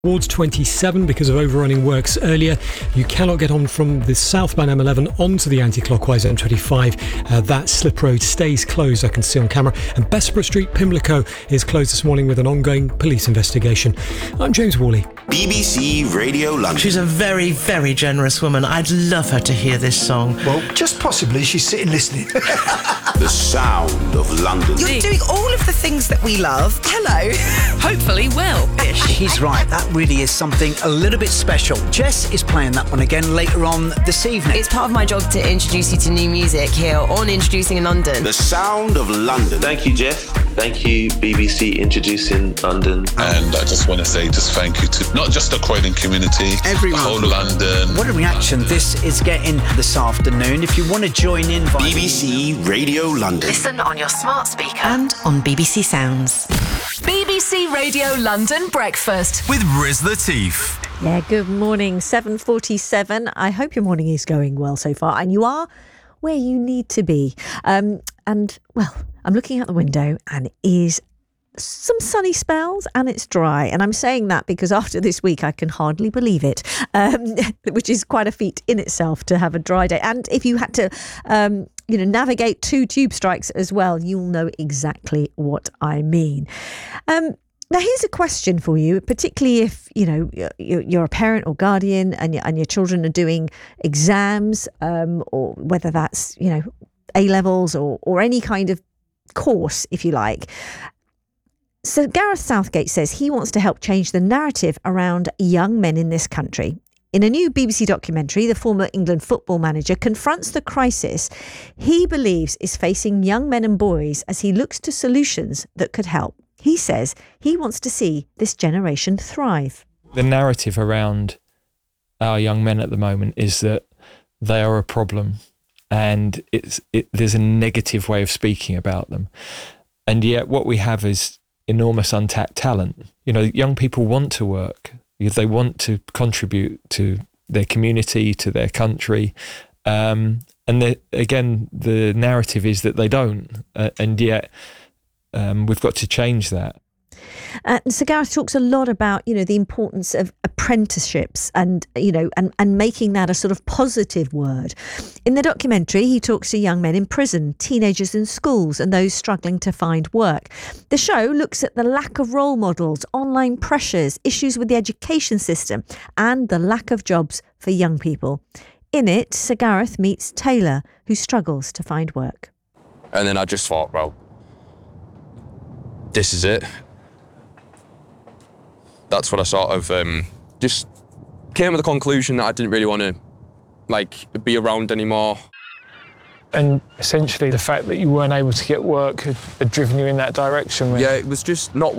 Towards 27 because of overrunning works earlier. You cannot get on from the southbound M11 onto the anti-clockwise M25. That slip road stays closed, I can see on camera. And Bessborough Street, Pimlico, is closed this morning with an ongoing police investigation. I'm James Worley. BBC Radio London. She's a very, very generous woman. I'd love her to hear this song. Well, just possibly she's sitting listening. The sound of London. You're doing all of the things that we love. Hello. Hopefully well-ish. He's right, that really is something a little bit special. Jess is playing that one again later on this evening. It's part of my job to introduce you to new music here on Introducing in London. The sound of London. Thank you, Jeff. Thank you, BBC Introducing London. And I just want to say just thank you to not just the Croydon community, everyone. The whole London. What a reaction this is getting this afternoon. If you want to join in... BBC Radio London. Listen on your smart speaker and on BBC Sounds. BBC Radio London Breakfast with Riz Latif. Yeah, good morning, 7:47. I hope your morning is going well so far and you are where you need to be. Well, I'm looking out the window and it is some sunny spells and it's dry. And I'm saying that because after this week, I can hardly believe it, which is quite a feat in itself to have a dry day. And if you had to, navigate 2 tube strikes as well, you'll know exactly what I mean. Now, here's a question for you, particularly if, you're a parent or guardian and your children are doing exams, or whether that's, A-levels or any kind of course, if you like. So Gareth Southgate says he wants to help change the narrative around young men in this country. In a new BBC documentary, the former England football manager confronts the crisis he believes is facing young men and boys as he looks to solutions that could help. He says he wants to see this generation thrive. The narrative around our young men at the moment is that they are a problem and there's a negative way of speaking about them. And yet what we have is enormous untapped talent. Young people want to work. They want to contribute to their community, to their country. And the narrative is that they don't. And yet we've got to change that. So Gareth talks a lot about, the importance of apprenticeships and making that a sort of positive word. In the documentary, he talks to young men in prison, teenagers in schools and those struggling to find work. The show looks at the lack of role models, online pressures, issues with the education system and the lack of jobs for young people. In it, Sir Gareth meets Taylor, who struggles to find work. And then I just thought, well, this is it. That's what I sort of just came to the conclusion that I didn't really want to be around anymore. And essentially the fact that you weren't able to get work had driven you in that direction. Really. Yeah, it was just not